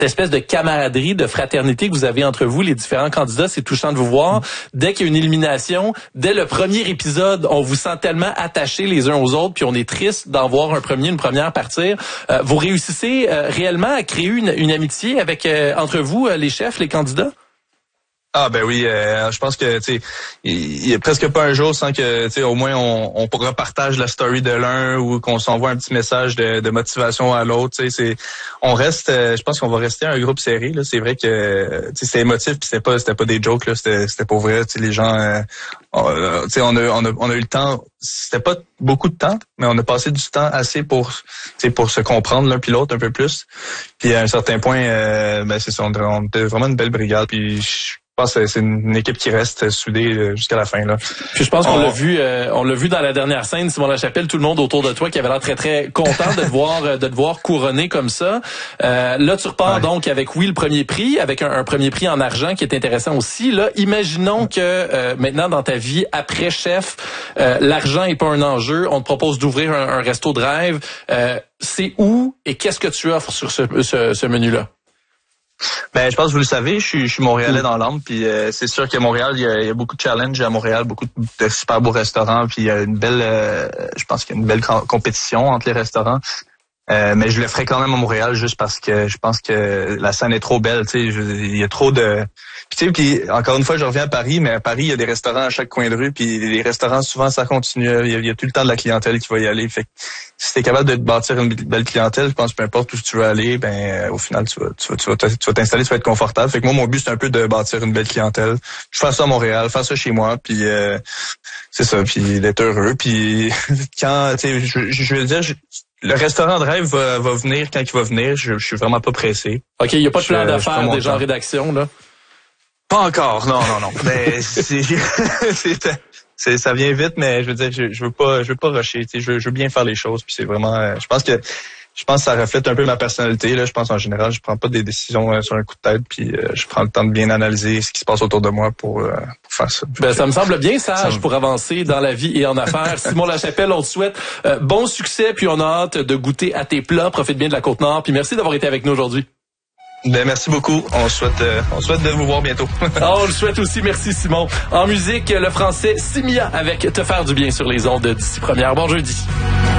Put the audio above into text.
espèce de camaraderie, de fraternité que vous avez entre vous, les différents candidats. C'est touchant de vous voir. Dès qu'il y a une élimination, dès le premier épisode, on vous sent tellement attachés les uns aux autres, puis on est triste d'en voir une première partir. Vous réussissez réellement à créer une amitié avec entre vous, les chefs, les candidats? Ah ben oui, je pense que tu sais, il y a presque pas un jour sans que tu sais au moins on repartage la story de l'un ou qu'on s'envoie un petit message de motivation à l'autre. Tu sais, on reste, je pense qu'on va rester un groupe serré là. C'est vrai que tu sais c'est émotif puis c'était pas des jokes là, c'était pour vrai. Tu sais les gens, tu sais on a eu le temps. C'était pas beaucoup de temps, mais on a passé du temps assez pour se comprendre l'un puis l'autre un peu plus. Puis à un certain point, ben c'est ça, on était vraiment une belle brigade. Puis je pense que c'est une équipe qui reste soudée jusqu'à la fin là. Puis je pense qu'on l'a vu dans la dernière scène, Simon Lachapelle, tout le monde autour de toi qui avait l'air très très content de te voir couronné comme ça. Là tu repars donc avec le premier prix, avec un premier prix en argent qui est intéressant aussi. Là, imaginons que maintenant dans ta vie après chef, l'argent est pas un enjeu, on te propose d'ouvrir un resto de rêve. C'est où et qu'est-ce que tu offres sur ce menu-là? Ben, je pense que vous le savez, je suis Montréalais dans l'âme, puis c'est sûr qu'à Montréal, il y a beaucoup de challenges à Montréal, beaucoup de super beaux restaurants, puis il y a une belle, je pense qu'il y a une belle compétition entre les restaurants. Mais je le ferai quand même à Montréal juste parce que je pense que la scène est trop belle, tu sais, il y a trop de... Puis encore une fois, je reviens à Paris, mais à Paris, il y a des restaurants à chaque coin de rue, puis les restaurants, souvent, ça continue. Il y a tout le temps de la clientèle qui va y aller. Fait que si t'es capable de te bâtir une belle clientèle, je pense peu importe où tu veux aller, ben au final, tu vas t'installer, tu vas être confortable. Fait que moi, mon but, c'est un peu de bâtir une belle clientèle. Je fais ça à Montréal, faire ça chez moi, puis c'est ça, puis d'être heureux. Puis quand, tu sais, je veux dire... Le restaurant de rêve va venir quand il va venir. Je suis vraiment pas pressé. OK, il n'y a pas de plan d'affaires déjà en rédaction, là? Pas encore, non. Mais ça vient vite, mais je veux dire, je veux pas rusher. Tu sais, je veux bien faire les choses. Puis c'est vraiment, je pense que ça reflète un peu ma personnalité. Là, je pense en général, je prends pas des décisions sur un coup de tête. Puis je prends le temps de bien analyser ce qui se passe autour de moi pour faire ça. Ben, ça me semble bien sage pour avancer dans la vie et en affaires. Simon Lachapelle, on te souhaite bon succès. Puis on a hâte de goûter à tes plats. Profite bien de la Côte-Nord. Puis merci d'avoir été avec nous aujourd'hui. Ben, merci beaucoup. On souhaite de vous voir bientôt. On le souhaite aussi. Merci, Simon. En musique, le français Simia avec Te faire du bien sur les ondes d'ici première. Bon jeudi.